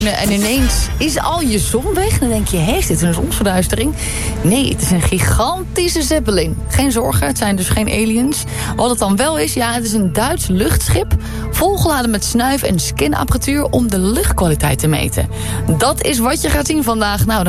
En ineens is al je zon weg. Dan denk je, hé, is dit een zonsverduistering? Nee, het is een gigantische zeppelin. Geen zorgen, het zijn dus geen aliens. Wat het dan wel is, ja, het is een Duits luchtschip... volgeladen met snuif- en scanapparatuur om de luchtkwaliteit te meten. Dat is wat je gaat zien vandaag. Nou, dan